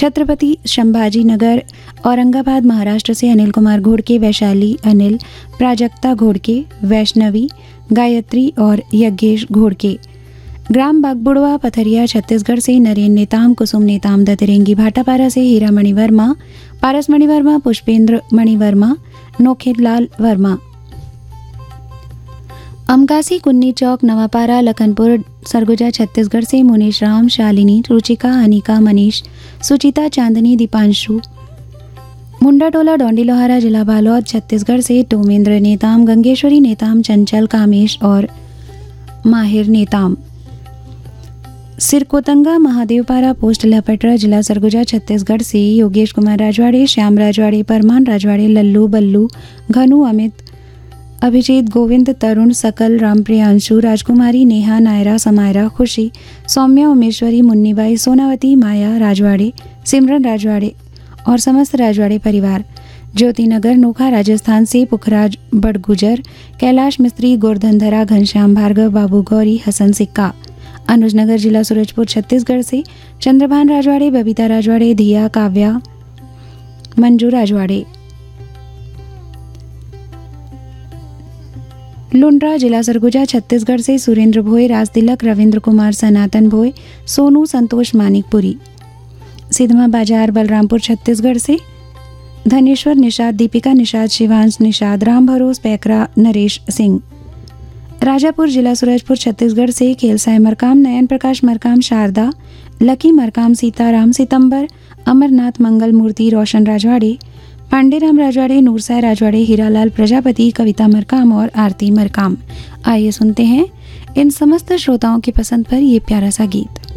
छत्रपति संभाजी नगर औरंगाबाद महाराष्ट्र से अनिल कुमार घोड़के, वैशाली अनिल, प्राजक्ता घोड़के, वैष्णवी, गायत्री और यज्ञेश घोड़के। ग्राम बागबुड़वा पथरिया छत्तीसगढ़ से नरेन नेताम, कुसुम नेताम दतिरेंगी, भाटापारा से हीरा मणिवर्मा, पारस मणिवर्मा, पुष्पेंद्र मणिवर्मा, नोखेलाल वर्मा। अमकासी, कुन्नी चौक, नवापारा, लखनपुर, सरगुजा छत्तीसगढ़ से मुनीश राम, शालिनी, रुचिका, अनिका, मनीष, सुचिता, चांदनी, दीपांशु। मुंडा टोला, डोंडी लोहारा, जिला बालोद छत्तीसगढ़ से टोमेंद्र नेताम, गंगेश्वरी नेताम, चंचल, कामेश और माहिर नेताम। सिरकोतंगा, महादेवपारा पोस्ट, लपटरा, जिला सरगुजा छत्तीसगढ़ से योगेश कुमार राजवाड़े, श्याम राजवाड़े, परमान राजवाड़े, लल्लू, बल्लू, घनु, अमित, अभिजीत, गोविंद, तरुण, सकल, रामप्रियांशु, राजकुमारी, नेहा, नायरा, समायरा, खुशी, सौम्या, उमेश्वरी, मुन्नीबाई, सोनावती, माया राजवाड़े, सिमरन राजवाड़े और समस्त राजवाड़े परिवार। ज्योतिनगर, नोखा, राजस्थान से पुखराज बड़गुजर, कैलाश मिस्त्री, गोरधनधरा, घनश्याम भार्गव, बाबू गौरी, हसन सिक्का। अनुजनगर, जिला सूरजपुर छत्तीसगढ़ से चंद्रभान राजवाड़े, बबीता राजवाड़े, धिया, काव्या, मंजू राजवाड़े। लुंड्रा, जिला सरगुजा छत्तीसगढ़ से सुरेंद्र भोई, राज तिलक, रविंद्र कुमार, सनातन भोई, सोनू, संतोष, मानिकपुरी। सिद्धमा बाजार, बलरामपुर छत्तीसगढ़ से धनेश्वर निषाद, दीपिका निषाद, शिवांश निषाद, राम भरोस, पैकरा, नरेश सिंह। राजापुर, जिला सूरजपुर छत्तीसगढ़ से खेलसाय मरकाम, नयन प्रकाश मरकाम, शारदा, लकी मरकाम, सीताराम, सितंबर, अमरनाथ, मंगल मूर्ति, रोशन राजवाड़े, पांडेराम राजवाड़े, नूरसाय राजवाड़े, हीरालाल प्रजापति, कविता मरकाम और आरती मरकाम। आइए सुनते हैं इन समस्त श्रोताओं की पसंद पर ये प्यारा सा गीत।